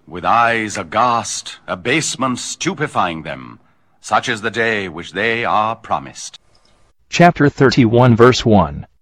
with eyes aghast, abasement stupefying them. Such is the day which they are promised. Chapter 31 verse 1.